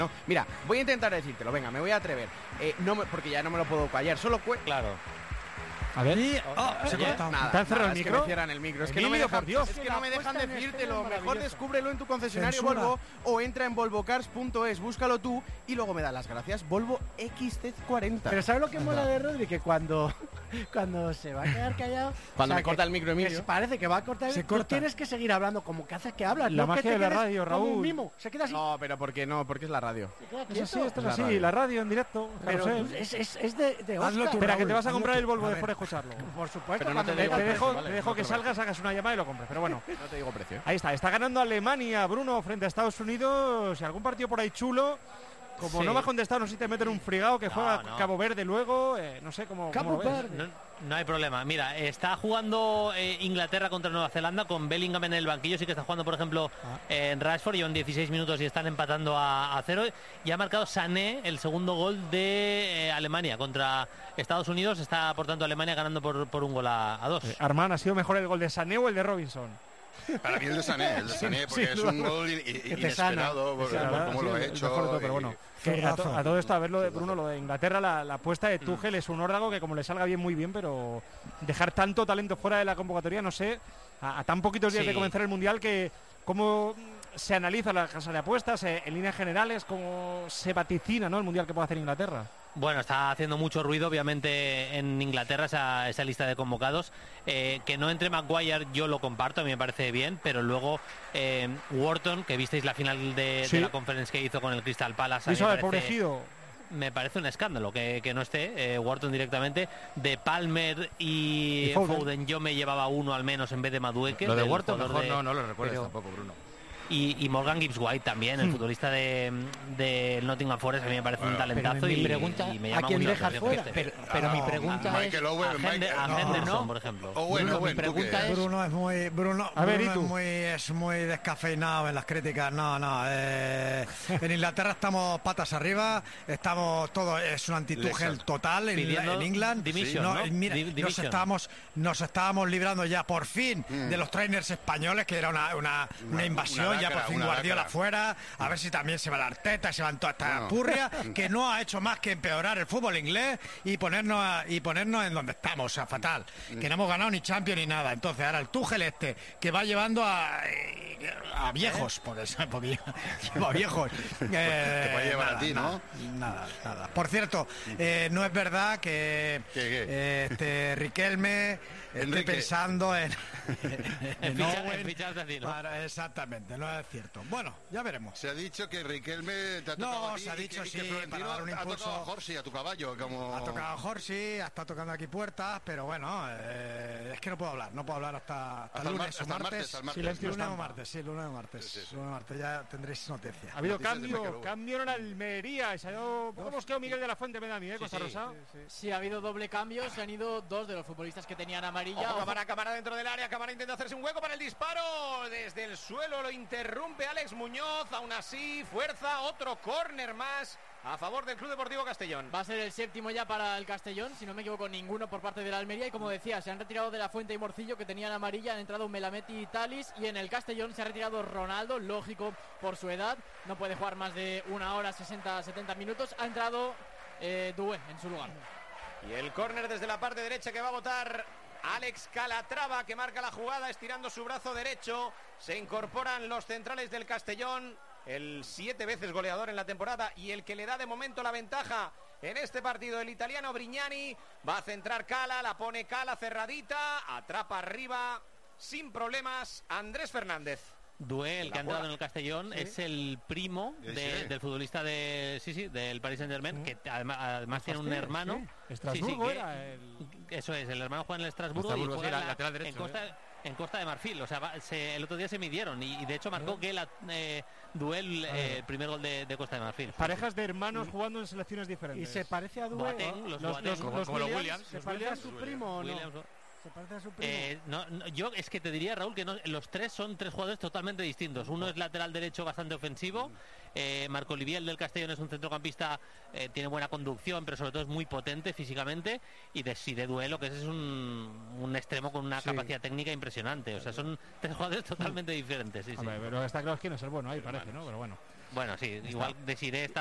No, mira, voy a intentar decírtelo, venga, me voy a atrever. Porque ya no me lo puedo callar, solo Claro. A ver, se corta. ¿te han cerrado el es micro? que me cierran el micro. Es que no me Emilio, dejan, por Dios. es que no me dejan decírtelo. Mejor descúbrelo en tu concesionario Censura. Volvo o entra en volvocars.es, búscalo tú y luego me da las gracias. Volvo XC40. Pero ¿sabes lo que mola de Rodri? Que cuando se va a quedar callado... Cuando me corta el micro, Emilio. que parece que va a cortar, Se tú corta. tienes que seguir hablando como que haces que hablas. La no que magia te de la quedes radio, como un Raúl. mimo. Se queda así. No, pero ¿por qué no? Porque es la radio. Se queda Es quieto. así, esto es La así, radio. la radio en directo. Pero carrusel. es de Oscar. Hazlo tú, Espera, que Raúl, te vas a hazlo comprar tú. el Volvo A después de ver. escucharlo. Por supuesto. Pero no cuando te me digo Te digas- dejo, vale, te dejo no que te lo salgas, hagas una llamada y lo compres. Pero bueno, No te digo precio. ahí está ganando Alemania, Bruno, frente a Estados Unidos. Y algún partido por ahí chulo. Como Sí. no va contestado, no sé si te meten un frigado que juega no. Cabo Verde luego. No sé cómo. Cabo cómo lo ves. Verde. No hay problema. Mira, está jugando Inglaterra contra Nueva Zelanda con Bellingham en el banquillo. Sí que está jugando, por ejemplo, en Rashford. Llevan 16 minutos y están empatando a 0. Y ha marcado Sané el segundo gol de Alemania contra Estados Unidos. Está, por tanto, Alemania ganando por un gol a 2. Armán, ¿ha sido mejor el gol de Sané o el de Robinson? Para mí el de Sané, porque sí, es un gol inesperado por cómo lo ha el hecho. mejor de todo, pero bueno. Que a Zorrazo. todo esto, a ver lo de Bruno, lo de Inglaterra, la apuesta de Tuchel es un órdago que como le salga bien, muy bien, pero dejar tanto talento fuera de la convocatoria, no sé, a tan poquitos días Sí. de comenzar el Mundial, que cómo se analiza la casa de apuestas, en líneas generales, cómo se vaticina, ¿no?, el Mundial que puede hacer Inglaterra. Bueno, está haciendo mucho ruido, obviamente, en Inglaterra esa lista de convocados. Que no entre Maguire, yo lo comparto, a mí me parece bien, pero luego Wharton, que visteis la final de Sí. la conferencia que hizo con el Crystal Palace, a mí Eso me del pobre parece- Gido. me parece un escándalo que no esté Wharton directamente. De Palmer y Y Foden. Foden yo me llevaba uno al menos en vez de Madueke. Lo de del Wharton jugador mejor de- no lo recuerdes pero- tampoco, Bruno. Y Morgan Gibbs-White también, el futbolista de Nottingham Forest, a mí me parece un talentazo. Pero mi y pregunta, y me ¿a llama quién mucho la dejas atención fuera? que esté. pero mi pregunta es... Michael Owen, A Henderson, por ejemplo. Bruno, mi ¿tú pregunta qué? es- Bruno es muy A ver, ¿y Bruno tú? es muy descafeinado en las críticas. No, en Inglaterra estamos patas arriba, estamos todo es un antitugel total Pidiendo en England. dimisión, ¿no? Mira, Dimisión. nos estábamos librando ya por fin de los trainers españoles, que era una invasión, una ya lacra, por fin una Guardiola lacra. fuera, a ver si también se va la Arteta, se van toda esta No. purria que no ha hecho más que empeorar el fútbol inglés y ponernos en donde estamos, o sea, fatal, que no hemos ganado ni Champions ni nada. Entonces ahora el Tuchel que va llevando a viejos, porque lleva a viejos. Te puede llevar Nada, a ti, ¿no? Nada. Por cierto, no es verdad que Riquelme esté Enrique. pensando en En Owen fichar de Dino. exactamente, no es cierto. Bueno, ya veremos. Se ha dicho que Riquelme te ha No, tocado a ti se ha y dicho que sí, Florentino para dar un ha impulso. tocado a Jorsi, a tu caballo, como... Ha tocado Jorsi, está tocando aquí puertas, pero bueno, es que no puedo hablar hasta Hasta el lunes o hasta el martes. martes, al martes. Silencio Lunes o estampa. martes, sí, lunes o martes. Sí, sí. Lunes o martes ya tendréis noticias. Ha habido Noticias de Michael cambio en Almería. Se ha ido... ¿Cómo os quedó Miguel de la Fuente, me da a mí, Costa sí. Rosa? Sí, ha habido doble cambio, se han ido dos de los futbolistas que tenían amarilla. Ojo, Cámara dentro del área. Cámara intenta hacerse un hueco para el disparo. Desde el suelo lo interrumpe Alex Muñoz. Aún así, fuerza. Otro córner más a favor del Club Deportivo Castellón. Va a ser el séptimo ya para el Castellón, si no me equivoco, ninguno por parte de la Almería. Y como decía, se han retirado de la Fuente y Morcillo, que tenían amarilla, han entrado Melamed y Talis. Y en el Castellón se ha retirado Ronaldo, lógico por su edad, no puede jugar más de 1 hora 60-70 minutos. Ha entrado Doué en su lugar. Y el córner desde la parte derecha que va a botar Alex Calatrava, que marca la jugada estirando su brazo derecho. Se incorporan los centrales del Castellón, el 7 veces goleador en la temporada y el que le da de momento la ventaja en este partido, el italiano Brignani. Va a centrar Cala, la pone Cala cerradita, atrapa arriba sin problemas Andrés Fernández. Duel que ha entrado en el Castellón es el primo del futbolista del Paris Saint-Germain, que además tiene un hermano. Estrasburgo que- era el... Eso es, el hermano juega en el Estrasburgo y Estrasburgo, juega sí, en lateral derecho, en Costa de Marfil. O sea, el otro día se midieron y de hecho marcó Gela Duel el primer gol de Costa de Marfil. Parejas de hermanos jugando en selecciones ¿Y diferentes. se parece a Doué? Boateng, los Los, Boateng. los como los Williams. ¿Se parece a su primo o no? Williams, ¿Se parece a su primo? no, yo es que te diría, Raúl, que los tres son tres jugadores totalmente distintos. Uno es lateral derecho bastante ofensivo. Marco Olivier, el del Castellón, es un centrocampista, tiene buena conducción, pero sobre todo es muy potente físicamente. Y de duelo, que es un extremo con una capacidad técnica impresionante. O sea, son tres jugadores totalmente diferentes. Sí, sí. Hombre, pero está claro que no es el bueno ahí, parece, ¿no? Pero bueno. Bueno, sí, igual Desiré está